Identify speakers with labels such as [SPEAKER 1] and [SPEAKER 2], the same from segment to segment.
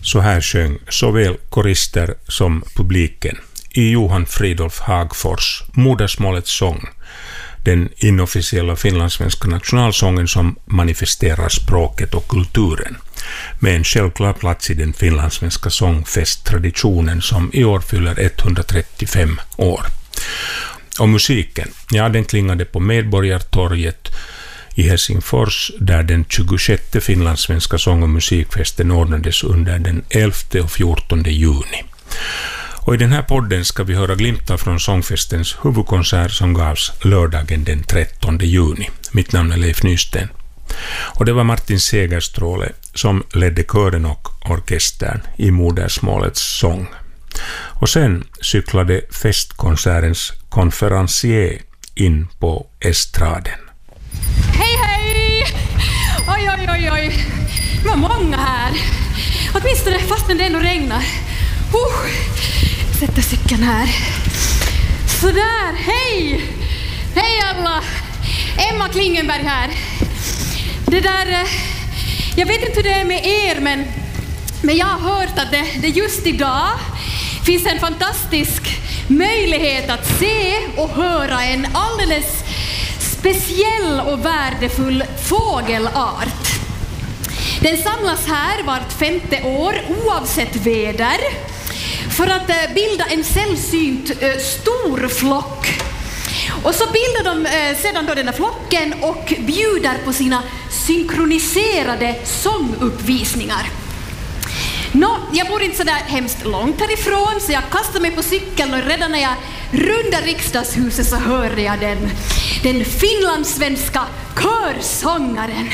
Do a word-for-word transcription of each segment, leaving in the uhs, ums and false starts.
[SPEAKER 1] Så här sjöng såväl korister som publiken i Johan Fridolf Hagfors modersmålets sång, den inofficiella finlandssvenska nationalsången som manifesterar språket och kulturen, med en självklar plats i den finlandssvenska sångfesttraditionen som i år fyller etthundratrettiofem år. Och musiken, ja, den klingade på Medborgartorget i Helsingfors, där den tjugosjätte finlandssvenska sång- och musikfesten ordnades under den elfte och fjortonde juni. Och i den här podden ska vi höra glimtar från sångfestens huvudkonsert som gavs lördagen den trettonde juni. Mitt namn är Leif Nysten. Och det var Martin Segerstråle som ledde kören och orkestern i modersmålets sång. Och sen cyklade festkonsertens konferencier in på estraden.
[SPEAKER 2] Hej, hej! Oj, oj, oj, oj. Det var många här. Åtminstone fastän det ändå regnar. Uh, sätter cykeln här. Sådär, hej! Hej alla! Emma Klingenberg här. Det där, jag vet inte hur det är med er, men, men jag har hört att det, det just idag finns en fantastisk möjlighet att se och höra en alldeles speciell och värdefull fågelart. Den samlas här vart femte år oavsett väder för att bilda en sällsynt eh, stor flock. Och så bildar de eh, sedan då den här flocken och bjuder på sina synkroniserade sånguppvisningar. Nå, jag bor inte så där hemskt långt härifrån, så jag kastar mig på cykeln och redan när jag rundar riksdagshuset så hör jag den, den finlandssvenska körsångaren.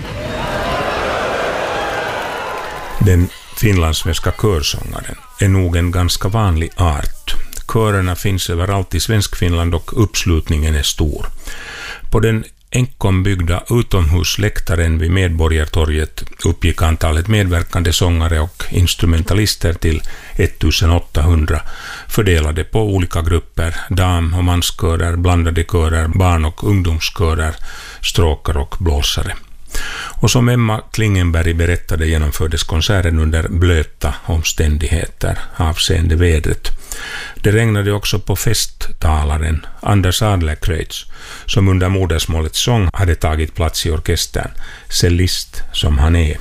[SPEAKER 1] Den finlandssvenska körsångaren är nog en ganska vanlig art. Körerna finns överallt i Svenskfinland och uppslutningen är stor. På den enkombyggda utomhusläktaren vid Medborgartorget uppgick antalet medverkande sångare och instrumentalister till ettusenåttahundra, fördelade på olika grupper, dam- och manskörer, blandade körer, barn- och ungdomskörer, stråkar och blåsare. Och som Emma Klingenberg berättade genomfördes konserten under blöta omständigheter avseende vädret. Det regnade också på festtalaren Anders Adlercreutz, som under modersmålets sång hade tagit plats i orkestern, cellist som han är.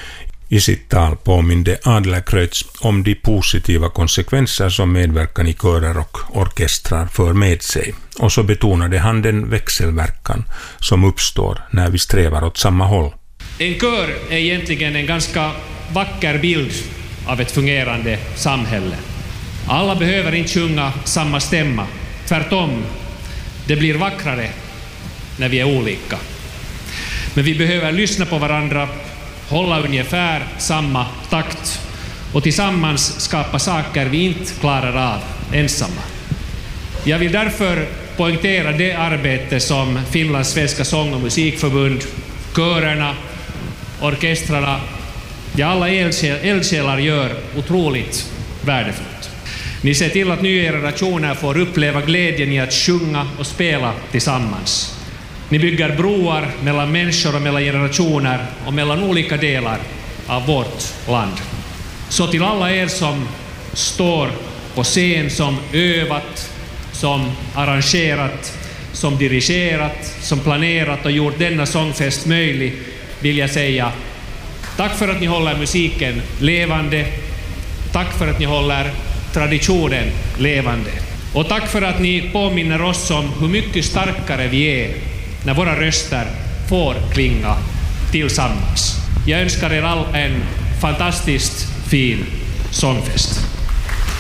[SPEAKER 1] I sitt tal påminde Adlercreutz om de positiva konsekvenser som medverkan i körer och orkestrar för med sig. Och så betonade han den växelverkan som uppstår när vi strävar åt samma håll.
[SPEAKER 3] En kör är egentligen en ganska vacker bild av ett fungerande samhälle. Alla behöver inte sjunga samma stämma. Tvärtom, det blir vackrare när vi är olika. Men vi behöver lyssna på varandra, hålla ungefär samma takt och tillsammans skapa saker vi inte klarar av ensamma. Jag vill därför poängtera det arbete som Finlands svenska sång- och musikförbund, körerna, orkestrarna, ja, alla eldsjälar gör otroligt värdefullt. Ni ser till att nya generationer får uppleva glädjen i att sjunga och spela tillsammans. Ni bygger broar mellan människor och mellan generationer och mellan olika delar av vårt land. Så till alla er som står på scen, som övat, som arrangerat, som dirigerat, som planerat och gjort denna sångfest möjlig, vill jag säga tack för att ni håller musiken levande. Tack för att ni håller traditionen levande. Och tack för att ni påminner oss om hur mycket starkare vi är när våra röster får klinga tillsammans. Jag önskar er alla en fantastiskt fin sångfest.